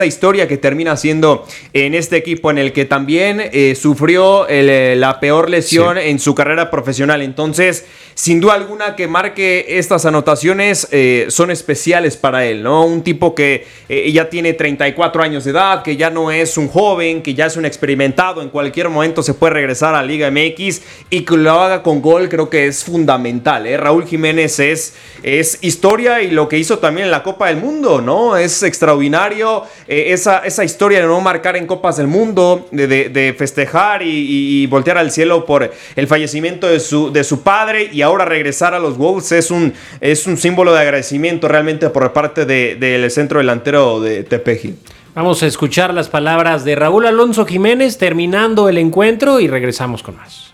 historia que termina siendo en este equipo en el que también sufrió la peor lesión en su carrera profesional. Entonces, sin duda alguna que marque estas anotaciones son especiales para él, ¿no? Un tipo que ya tiene 34 años de edad, que ya no es un joven, que ya es un experimentado, en cualquier momento se puede regresar a la Liga MX y que lo haga con gol, creo que es fundamental, ¿eh? Raúl Jiménez es historia, y lo que hizo también en la Copa del Mundo, ¿no? Es extraordinario. Esa historia de no marcar en Copas del Mundo, de festejar y voltear al cielo por el fallecimiento de su padre, y ahora regresar a los Wolves es un símbolo de agradecimiento realmente por parte del centro delantero de Tepeji. Vamos a escuchar las palabras de Raúl Alonso Jiménez terminando el encuentro y regresamos con más.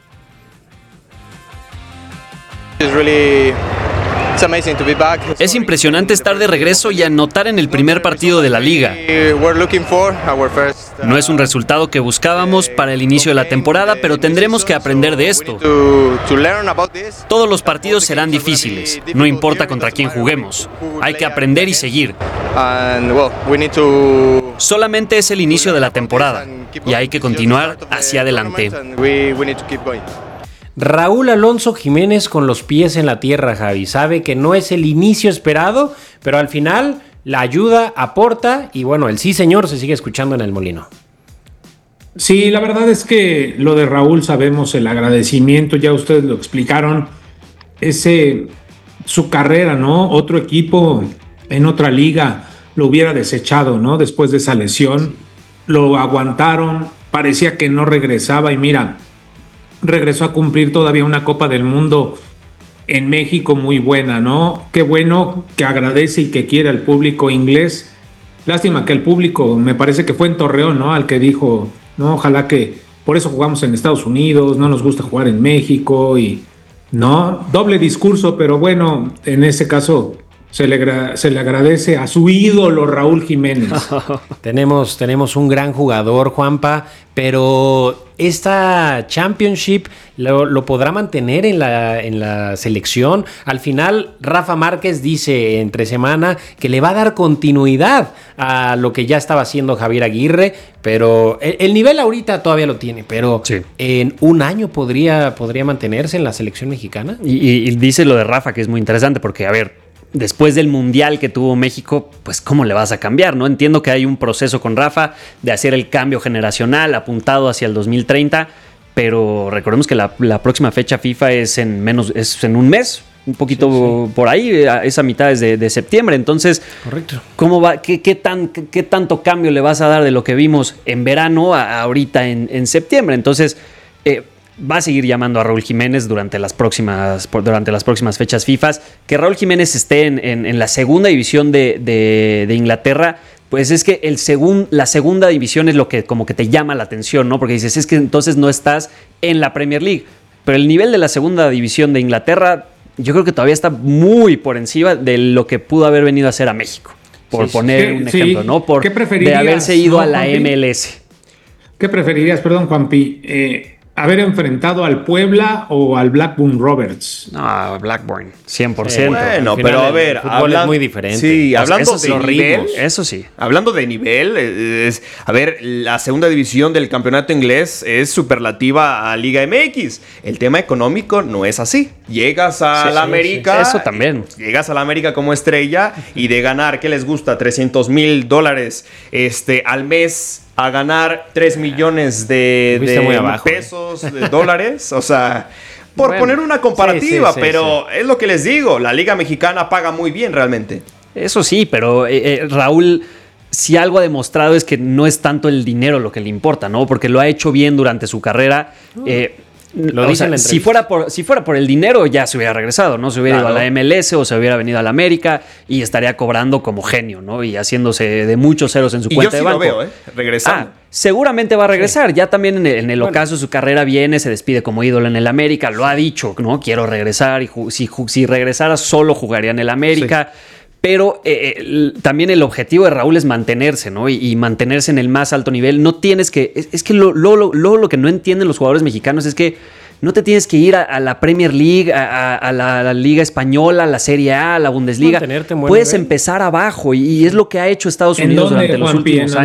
Es impresionante estar de regreso y anotar en el primer partido de la liga. No es un resultado que buscábamos para el inicio de la temporada, pero tendremos que aprender de esto. Todos los partidos serán difíciles, no importa contra quién juguemos. Hay que aprender y seguir. Solamente es el inicio de la temporada y hay que continuar hacia adelante. Raúl Alonso Jiménez con los pies en la tierra, Javi. Sabe que no es el inicio esperado, pero al final la ayuda, aporta y bueno, el sí señor se sigue escuchando en el Molino. Sí, la verdad es que lo de Raúl sabemos el agradecimiento, ya ustedes lo explicaron, su carrera, ¿no? Otro equipo en otra liga lo hubiera desechado, ¿no? Después de esa lesión, lo aguantaron, parecía que no regresaba y mira, regresó a cumplir todavía una Copa del Mundo en México muy buena, ¿no? Qué bueno que agradece y que quiere al público inglés. Lástima que el público, me parece que fue en Torreón, ¿no? Al que dijo, no, ojalá que por eso jugamos en Estados Unidos, no nos gusta jugar en México y, ¿no? Doble discurso, pero bueno, en ese caso se le agradece a su ídolo Raúl Jiménez. Tenemos un gran jugador, Juanpa, pero esta Championship lo podrá mantener en la selección. Al final, Rafa Márquez dice entre semana que le va a dar continuidad a lo que ya estaba haciendo Javier Aguirre, pero el nivel ahorita todavía lo tiene, pero sí, en un año podría mantenerse en la selección mexicana. Y dice lo de Rafa, que es muy interesante, porque, a ver, después del Mundial que tuvo México, pues ¿cómo le vas a cambiar? ¿No? Entiendo que hay un proceso con Rafa de hacer el cambio generacional apuntado hacia el 2030, pero recordemos que la próxima fecha FIFA es en un mes, un poquito por ahí, esa mitad es de septiembre. Entonces, correcto. ¿Cómo va? ¿Qué tanto cambio le vas a dar de lo que vimos en verano a ahorita en septiembre? Entonces, va a seguir llamando a Raúl Jiménez durante las próximas fechas FIFA. Que Raúl Jiménez esté en la segunda división de Inglaterra, pues es que la segunda división es lo que como que te llama la atención, ¿no? Porque dices, es que entonces no estás en la Premier League. Pero el nivel de la segunda división de Inglaterra, yo creo que todavía está muy por encima de lo que pudo haber venido a hacer a México. Por poner un ejemplo, ¿no? ¿Qué preferirías, de haberse ido a la Juanpi? MLS. ¿Qué preferirías, perdón, Juanpi? ¿Haber enfrentado al Puebla o al Blackburn Rovers? No, Blackburn, 100%. Bueno, pero a ver, es muy diferente. Sí, hablando de nivel, eso sí. Hablando de nivel, a ver, la segunda división del campeonato inglés es superlativa a Liga MX. El tema económico no es así. Llegas a la América. Eso también. Llegas a la América como estrella y de ganar, ¿qué les gusta? $300,000 al mes, a ganar 3 millones de pesos, de dólares, o sea, poner una comparativa, pero es lo que les digo, la Liga Mexicana paga muy bien realmente. Eso sí, pero Raúl, si algo ha demostrado es que no es tanto el dinero lo que le importa, ¿no? Porque lo ha hecho bien durante su carrera. Si fuera por el dinero ya se hubiera regresado, ¿no? Se hubiera ido a la MLS o se hubiera venido a la América y estaría cobrando como genio, ¿no? Y haciéndose de muchos ceros en su cuenta de banco. Yo sí lo veo, regresando. Seguramente va a regresar. Sí. Ya también en el ocaso de su carrera viene, se despide como ídolo en el América. Lo ha dicho, ¿no? Quiero regresar y si regresara solo jugaría en el América. Sí. Pero también el objetivo de Raúl es mantenerse, ¿no? Y mantenerse en el más alto nivel. No tienes que... Es que lo que no entienden los jugadores mexicanos es que no te tienes que ir a la Premier League, a la Liga Española, a la Serie A, a la Bundesliga. Puedes empezar abajo y es lo que ha hecho Estados Unidos durante los últimos años.